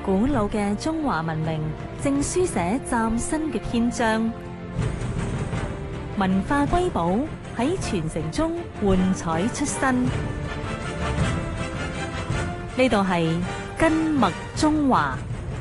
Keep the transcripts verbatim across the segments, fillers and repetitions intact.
古老嘅中華文明正書寫嶄新嘅篇章，文化瑰寶喺傳承中喚彩出新。呢度係根脈中華。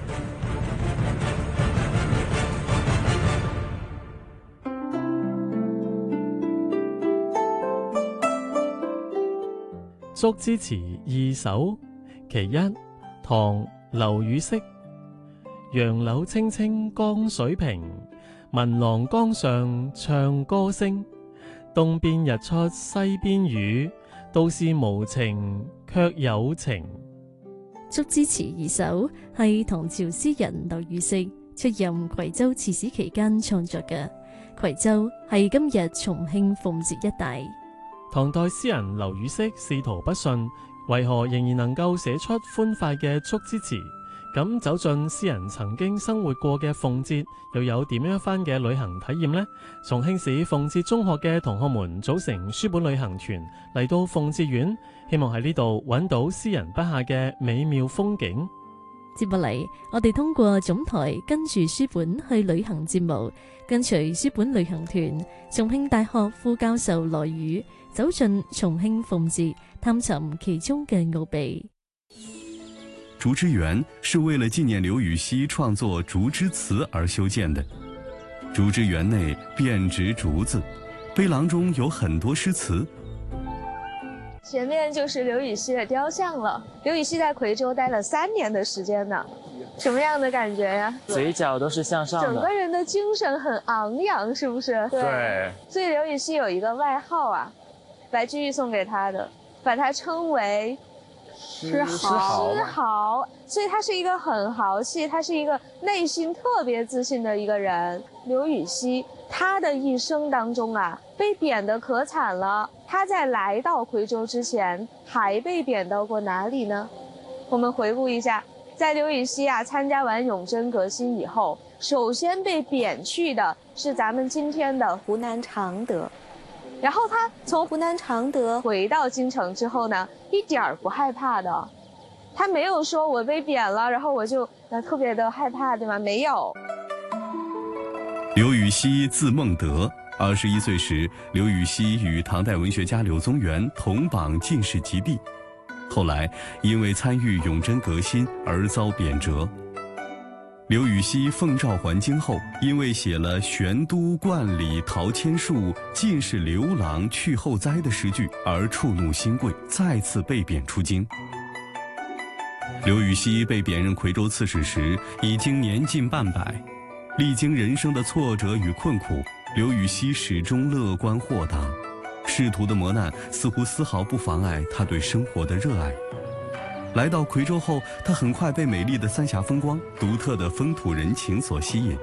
竹枝詞二首，其一，唐劉禹錫。楊柳青青江水平，聞郎江上唱歌聲。東邊日出西邊雨，道是無晴卻有晴。 竹枝詞二首係唐朝詩人劉禹錫出任夔州刺史期間創作嘅。夔州係今日重慶奉節一帶。 唐代詩人劉禹錫仕途不順，為何仍然能夠寫出歡快嘅竹枝詞？咁走進詩人曾經生活過嘅奉節，又有點樣一番嘅旅行體驗呢？重慶市奉節中學嘅同學們組成書本旅行團嚟到奉節縣，希望喺呢度揾到詩人筆下嘅美妙風景。 接落嚟，我哋通過總台跟住書本去旅行節目，跟隨書本旅行團，重慶大學副教授羅宇走進重慶奉節，探尋其中嘅奧秘。 竹枝園是為了紀念劉禹錫創作竹枝詞而修建的。竹枝園內遍植竹子，碑廊中有很多詩詞。 前面就是劉禹錫的雕像了。劉禹錫在夔州待了三年的時間呢，什麼樣的感覺呀？ 嘴角都是向上的， 整個人的精神很昂揚，是不是？ 對。對， 所以劉禹錫有一個外號啊，白居易送給他的，把他稱為詩豪。詩豪，所以他是一個很豪氣，他是一個內心特別自信的一個人。劉禹錫他的一生當中啊，被貶得可慘了。他在來到夔州之前，還被貶到過哪裡呢？我們回顧一下，在劉禹錫啊參加完永貞革新以後，首先被貶去的是咱們今天的湖南常德。然後他從湖南常德回到京城之後呢，一點兒不害怕的，他沒有說我被貶了，然後我就特別的害怕，對嗎？沒有。 劉禹錫字孟德，二十一歲時，劉禹錫與唐代文學家柳宗元同榜進士及第，後來因為參與永貞革新而遭貶謫。劉禹錫奉詔還京後，因為寫了“玄都觀禮陶千樹，盡是劉郎去後哉”的詩句而觸怒新貴，再次被貶出京。劉禹錫被貶任夔州刺史時，已經年近半百，歷經人生的挫折與困苦，劉禹錫始終樂觀豁達，仕途的磨難似乎絲毫不妨礙他對生活的熱愛。來到夔州後，他很快被美麗的三峽風光、獨特的風土人情所吸引。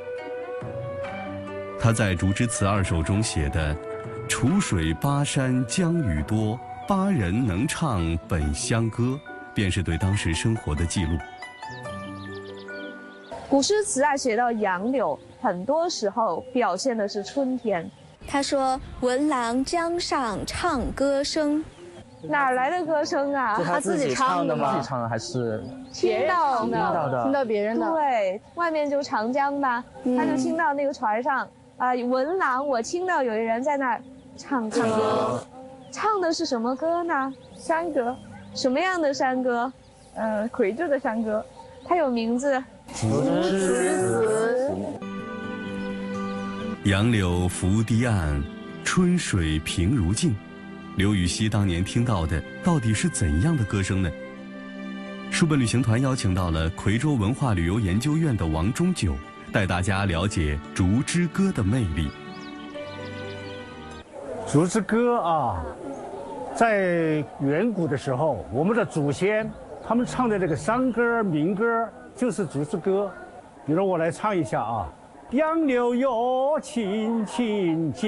他在《竹枝詞二首》中寫的“楚水巴山江雨多，巴人能唱本鄉歌”，便是對當時生活的記錄。 古詩詞啊，寫到楊柳，很多時候表現的是春天。 他說：“聞郎江上唱歌聲。” 哪來的歌聲啊？ 他自己唱的嗎？自己唱的還是聽到的？ 聽到的， 聽到別人的。 對，外面就長江吧，嗯、他就聽到那個船上啊，聞、呃、郎，我聽到有人在那兒唱歌。唱歌，唱的是什麼歌呢？山歌。什麼樣的山歌？ 呃，夔州的山歌。 它有名字。 竹枝詞。 楊柳拂堤岸，春水平如鏡。劉禹錫當年聽到的到底是怎樣的歌聲呢？書本旅行團邀請到了夔州文化旅遊研究院的王中九，帶大家了解竹枝歌的魅力。 竹枝歌啊，在遠古的時候，我們的祖先他們唱的這個山歌民歌就是竹枝歌。比如我來唱一下啊，楊柳有青青